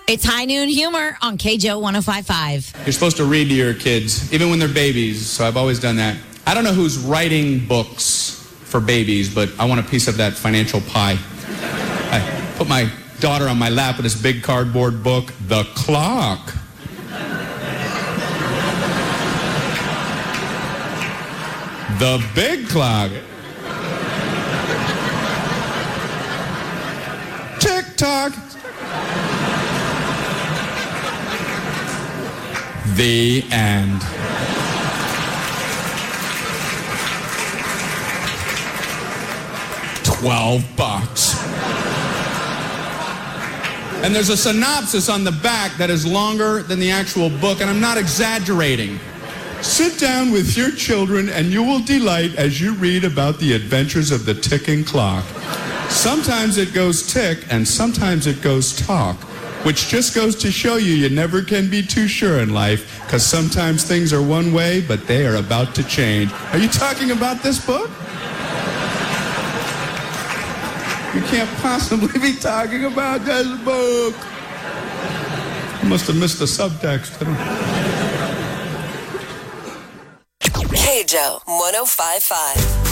It's High Noon Humor on KJO 105.5. You're supposed to read to your kids, even when they're babies, so I've always done that. I don't know who's writing books for babies, but I want a piece of that financial pie. I put my daughter on my lap with this big cardboard book, The Clock. The Big Clock. Tick-tock. The end. $12. And there's a synopsis on the back that is longer than the actual book, and I'm not exaggerating. Sit down with your children and you will delight as you read about the adventures of the ticking clock. Sometimes it goes tick and sometimes it goes talk, which just goes to show you never can be too sure in life, because sometimes things are one way, but they are about to change. Are you talking about this book? You can't possibly be talking about this book. I must have missed the subtext. KJO 105.5.